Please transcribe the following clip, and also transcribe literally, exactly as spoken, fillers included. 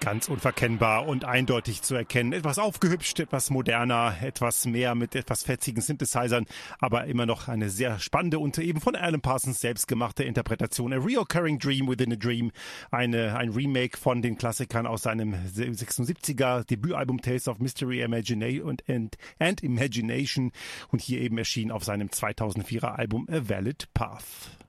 Ganz unverkennbar und eindeutig zu erkennen. Etwas aufgehübscht, etwas moderner, etwas mehr mit etwas fetzigen Synthesizern, aber immer noch eine sehr spannende und eben von Alan Parsons selbst gemachte Interpretation. A Reoccurring Dream Within a Dream, eine, ein Remake von den Klassikern aus seinem sechsundsiebziger Debütalbum Tales of Mystery Imagination and, and, and Imagination und hier eben erschien auf seinem zweitausendvierer Album A Valid Path.